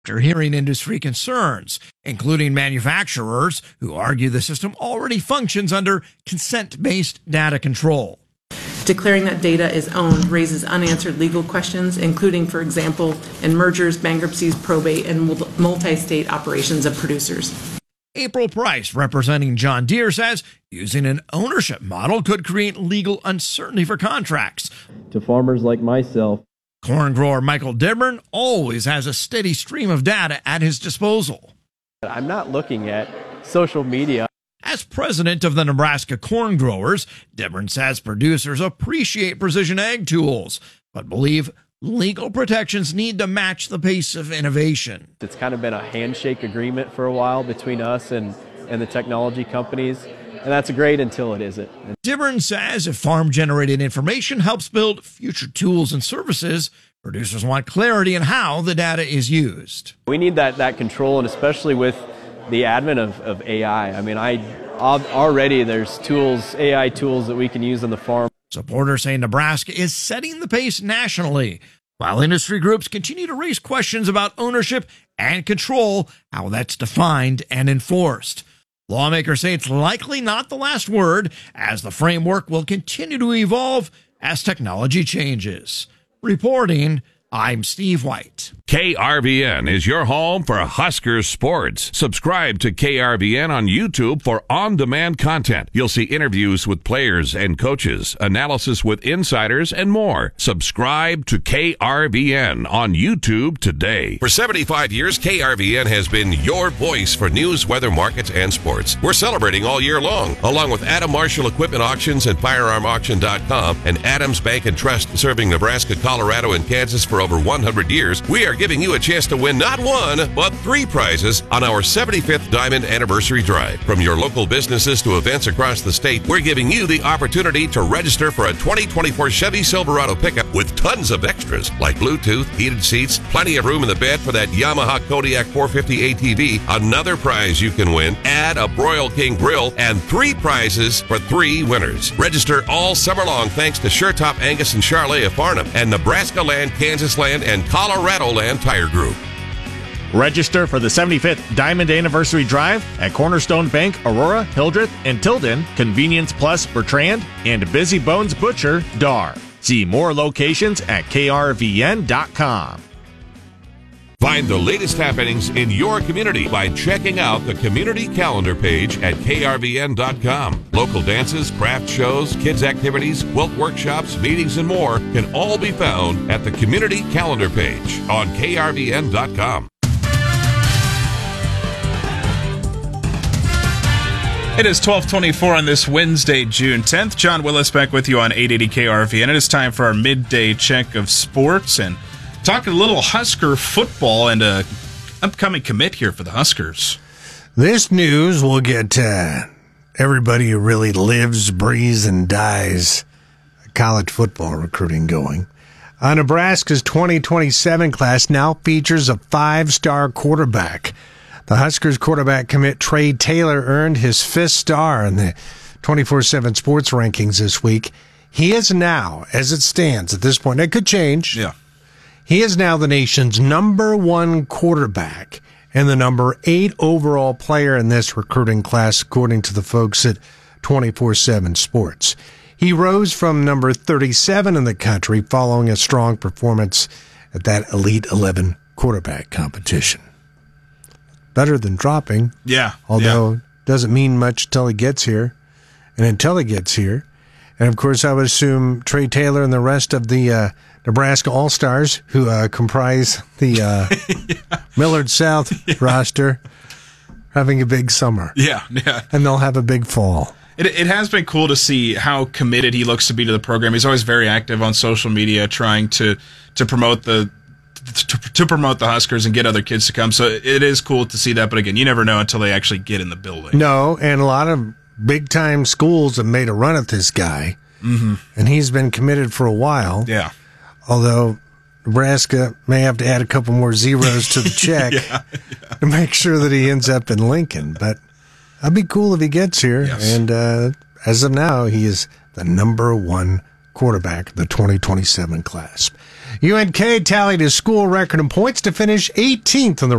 after hearing industry concerns, including manufacturers who argue the system already functions under consent-based data control. Declaring that data is owned raises unanswered legal questions, including, for example, in mergers, bankruptcies, probate, and multi-state operations of producers. April Price, representing John Deere, says using an ownership model could create legal uncertainty for contracts. To farmers like myself, corn grower Michael Dibburn always has a steady stream of data at his disposal. I'm not looking at social media. As president of the Nebraska Corn Growers, Dibburn says producers appreciate precision ag tools, but believe legal protections need to match the pace of innovation. It's kind of been a handshake agreement for a while between us and the technology companies, and that's great until it isn't. Dibburn says if farm-generated information helps build future tools and services, producers want clarity in how the data is used. We need that control, and especially with the advent of AI. I mean, already there's tools, AI tools that we can use on the farm. Supporters say Nebraska is setting the pace nationally, while industry groups continue to raise questions about ownership and control, how that's defined and enforced. Lawmakers say it's likely not the last word, as the framework will continue to evolve as technology changes. Reporting, I'm Steve White. KRVN is your home for Huskers sports. Subscribe to KRVN on YouTube for on-demand content. You'll see interviews with players and coaches, analysis with insiders, and more. Subscribe to KRVN on YouTube today. For 75 years, KRVN has been your voice for news, weather, markets, and sports. We're celebrating all year long, along with Adam Marshall Equipment Auctions and FirearmAuction.com and Adams Bank and Trust, serving Nebraska, Colorado, and Kansas for over 100 years. We are giving you a chance to win not one, but 3 prizes on our 75th Diamond Anniversary Drive. From your local businesses to events across the state, we're giving you the opportunity to register for a 2024 Chevy Silverado pickup with tons of extras like Bluetooth, heated seats, plenty of room in the bed for that Yamaha Kodiak 450 ATV. Another prize you can win, add a Broil King grill, and 3 prizes for 3 winners. Register all summer long thanks to SureTop Angus and Charlet of Farnham and Nebraska Land, Kansas Land, and Colorado Land Tire Group. Register for the 75th Diamond Anniversary Drive at Cornerstone Bank, Aurora, Hildreth, and Tilden, Convenience Plus, Bertrand, and Busy Bones Butcher, Dar. See more locations at krvn.com. Find the latest happenings in your community by checking out the community calendar page at krvn.com. Local dances, craft shows, kids activities, quilt workshops, meetings, and more can all be found at the community calendar page on krvn.com. It is 12:24 on this Wednesday, June 10th. John Willis back with you on 880 KRVN. It is time for our midday check of sports and talking a little Husker football and a upcoming commit here for the Huskers. This news will get everybody who really lives, breathes, and dies college football recruiting going. Nebraska's 2027 class now features a 5-star quarterback. The Huskers quarterback commit Trey Taylor earned his 5th star in the 24/7 Sports rankings this week. He is now, as it stands at this point, it could change. Yeah. He is now the nation's number 1 quarterback and the number 8 overall player in this recruiting class, according to the folks at 24/7 Sports. He rose from number 37 in the country following a strong performance at that Elite 11 quarterback competition. Better than dropping. Yeah. Although doesn't mean much until he gets here. And until he gets here. And, of course, I would assume Trey Taylor and the rest of the Nebraska All-Stars who comprise the Millard South roster having a big summer. Yeah. And they'll have a big fall. It has been cool to see how committed he looks to be to the program. He's always very active on social media trying to promote the Huskers and get other kids to come. So it is cool to see that. But, again, you never know until they actually get in the building. No, and a lot of big-time schools have made a run at this guy. Mm-hmm. And he's been committed for a while. Yeah. Although Nebraska may have to add a couple more zeros to the check to make sure that he ends up in Lincoln. But that'd be cool if he gets here. Yes. And as of now, he is the number 1 quarterback of the 2027 class. UNK tallied his school record in points to finish 18th on the